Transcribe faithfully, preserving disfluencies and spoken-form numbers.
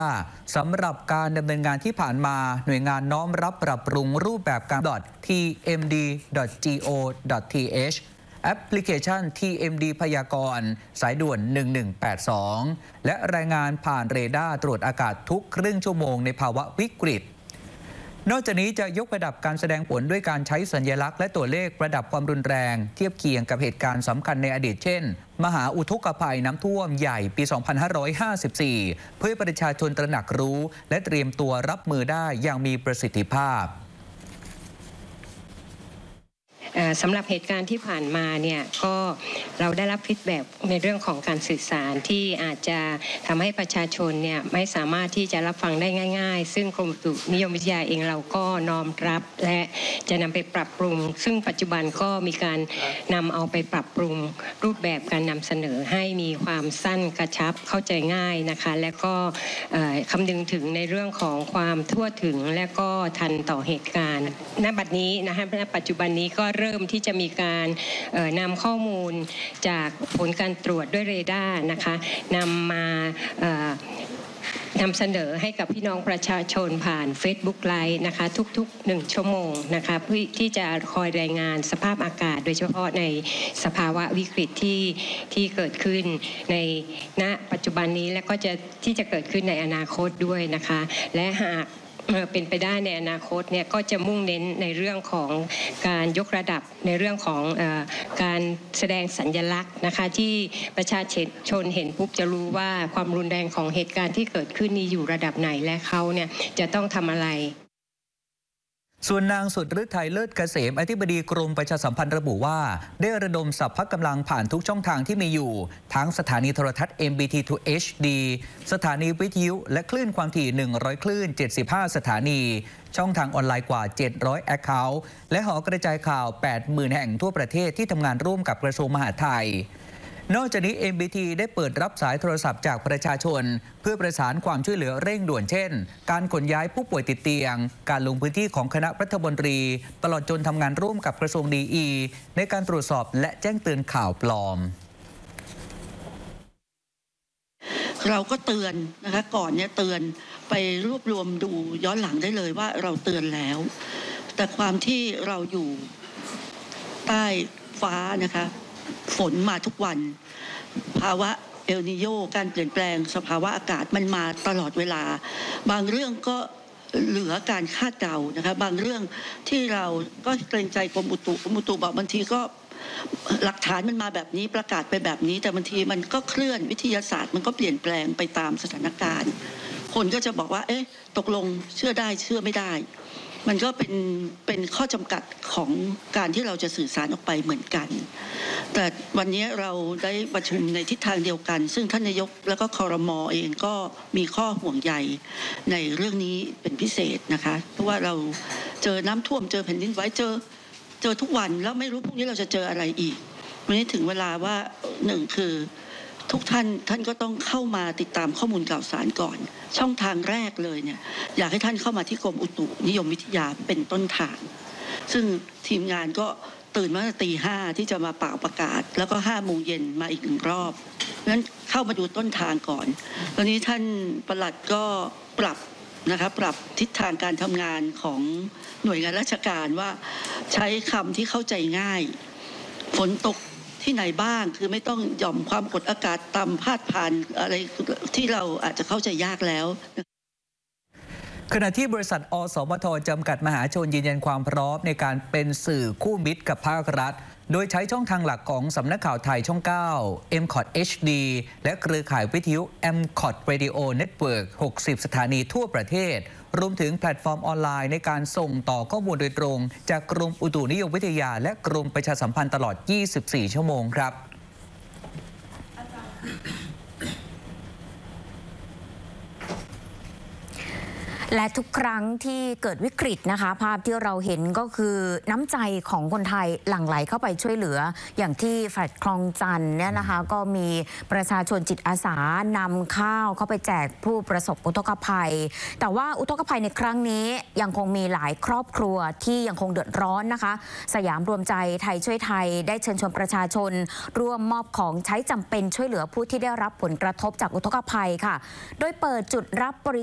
สำหรับการดำเนินงานที่ผ่านมาหน่วยงานน้อมรับปรับปรุงรูปแบบการ ที เอ็ม ดี ดอท โก ดอท ที เอช แอปพลิเคชัน ที เอ็ม ดี พยากรณ์สายด่วนหนึ่งหนึ่งแปดสองและรายงานผ่านเรดาร์ตรวจอากาศทุกครึ่งชั่วโมงในภาวะวิกฤตนอกจากนี้จะยกระดับการแสดงผลด้วยการใช้สัญลักษณ์และตัวเลขระดับความรุนแรงเทียบเคียงกับเหตุการณ์สำคัญในอดีตเช่นมหาอุทกภัยน้ำท่วมใหญ่ปี สองพันห้าร้อยห้าสิบสี่ เพื่อประชาชนตระหนักรู้และเตรียมตัวรับมือได้อย่างมีประสิทธิภาพสำหรับเหตุการณ์ที่ผ่านมาเนี่ยก็เราได้รับฟีดแบ็กในเรื่องของการสื่อสารที่อาจจะทำให้ประชาชนเนี่ยไม่สามารถที่จะรับฟังได้ง่ายๆซึ่งกรมอุตุนิยมวิทยาเองเราก็น้อมรับและจะนำไปปรับปรุงซึ่งปัจจุบันก็มีการนำเอาไปปรับปรุงรูปแบบการนำเสนอให้มีความสั้นกระชับเข้าใจง่ายนะคะและก็คำนึงถึงในเรื่องของความทั่วถึงและก็ทันต่อเหตุการณ์ณบัดนี้นะคะณปัจจุบันนี้ก็เริ่มที่จะมีการนำข้อมูลจากผลการตรวจด้วยเรดาร์นะคะนำมานำเสนอให้กับพี่น้องประชาชนผ่าน Facebook Live นะคะทุกๆหนึ่งชั่วโมงนะคะเพื่อที่จะคอยรายงานสภาพอากาศโดยเฉพาะในสภาวะวิกฤตที่ที่เกิดขึ้นในณปัจจุบันนี้และก็จะที่จะเกิดขึ้นในอนาคตด้วยนะคะและหากเป็นไปได้ในอนาคตเนี่ยก็จะมุ่งเน้นในเรื่องของการยกระดับในเรื่องของเอ่อการแสดงสัญลักษณ์นะคะที่ประชาชนเห็นปุ๊บจะรู้ว่าความรุนแรงของเหตุการณ์ที่เกิดขึ้นนี้อยู่ระดับไหนและเขาเนี่ยจะต้องทำอะไรส่วนนางสุดฤทัยเลิศเกษมอธิบดีกรมประชาสัมพันธ์ระบุว่าได้ระดมสรรพกำลังผ่านทุกช่องทางที่มีอยู่ทั้งสถานีโทรทัศน์ เอ็ม บี ที ทู เอช ดี สถานีวิทยุและคลื่นความถี่หนึ่งร้อยคลื่นเจ็ดสิบห้าสถานีช่องทางออนไลน์กว่าเจ็ดร้อย Account และหอกระจายข่าว แปดหมื่น แห่งทั่วประเทศที่ทำงานร่วมกับกระทรวงมหาดไทยนอกจากนี้ เอ็ม บี ที ได้เปิดรับสายโทรศัพท์จากประชาชนเพื่อประสานความช่วยเหลือเร่งด่วนเช่นการขนย้ายผู้ป่วยติดเตียงการลงพื้นที่ของคณะรัฐมนตรีตลอดจนทำงานร่วมกับกระทรวงดีอีในการตรวจสอบและแจ้งเตือนข่าวปลอมเราก็เตือนนะคะก่อนเนี่ยเตือนไปรวบรวมดูย้อนหลังได้เลยว่าเราเตือนแล้วแต่ความที่เราอยู่ใต้ฟ้านะคะฝนมาทุกวันภาวะเอลนิโญการเปลี่ยนแปลงสภาวะอากาศมันมาตลอดเวลาบางเรื่องก็เหลือการคาดเดานะคะบางเรื่องที่เราก็เกรงใจกรมอุตุกรมอุตุบอกบางทีก็หลักฐานมันมาแบบนี้ประกาศไปแบบนี้แต่บางทีมันก็เคลื่อนวิทยาศาสตร์มันก็เปลี่ยนแปลงไปตามสถานการณ์คนก็จะบอกว่าเอ๊ะตกลงเชื่อได้เชื่อไม่ได้มันก็เป็นเป็นข้อจำกัดของการที่เราจะสื่อสารออกไปเหมือนกันแต่วันนี้เราได้ประชุมในทิศทางเดียวกันซึ่งท่านนายกแล้วก็ครม.เองก็มีข้อห่วงใยในเรื่องนี้เป็นพิเศษนะคะเพราะว่าเราเจอน้ำท่วมเจอแผ่นดินไหวเจอเจอทุกวันแล้วไม่รู้พรุ่งนี้เราจะเจออะไรอีกวันนี้ถึงเวลาว่าหนึ่งคือทุกท่านท่านก็ต้องเข้ามาติดตามข้อมูลข่าวสารก่อนช่องทางแรกเลยเนี่ยอยากให้ท่านเข้ามาที่กรมอุตุนิยมวิทยาเป็นต้นทางซึ่งทีมงานก็ตื่นมาตีห้าที่จะมาเป่าประกาศแล้วก็ห้าโมงเย็นมาอีกหนึ่งรอบงั้นเข้ามาดูต้นทางก่อนตอนนี้ท่านปลัดก็ปรับนะคะปรับทิศทางการทำงานของหน่วยงานราชการว่าใช้คำที่เข้าใจง่ายฝนตกที่ไหนบ้างคือไม่ต้องหย่อมความกดอากาศต่ำพาดผ่านอะไรที่เราอาจจะเข้าใจยากแล้วขณะที่บริษัทอสมทจำกัดมหาชนยืนยันความพร้อมในการเป็นสื่อคู่มิตรกับภาครัฐโดยใช้ช่องทางหลักของสำนักข่าวไทยช่อง เก้า เอ็ม คอท เอช ดี และเครือข่ายวิทยุ เอ็ม คอท Radio Network หกสิบสถานีทั่วประเทศรวมถึงแพลตฟอร์มออนไลน์ในการส่งต่อข้อมูลโดยตรงจากกรมอุตุนิยมวิทยาและกรมประชาสัมพันธ์ตลอดยี่สิบสี่ชั่วโมงครับและทุกครั้งที่เกิดวิกฤตนะคะภาพที่เราเห็นก็คือน้ำใจของคนไทยหลั่งไหลเข้าไปช่วยเหลืออย่างที่แฟลตคลองจันทน์เนี่ยนะคะก็มีประชาชนจิตอาสานำข้าวเข้าไปแจกผู้ประสบอุทกภัยแต่ว่าอุทกภัยในครั้งนี้ยังคงมีหลายครอบครัวที่ยังคงเดือดร้อนนะคะสยามรวมใจไทยช่วยไทยได้เชิญชวนประชาชนร่วมมอบของใช้จำเป็นช่วยเหลือผู้ที่ได้รับผลกระทบจากอุทกภัยค่ะโดยเปิดจุดรับบริ